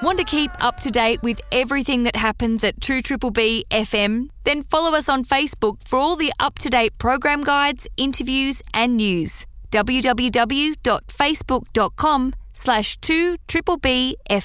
Want to keep up to date with everything that happens at 2BBB FM? Then follow us on Facebook for all the up-to-date program guides, interviews and news. www.facebook.com/2BBB FM.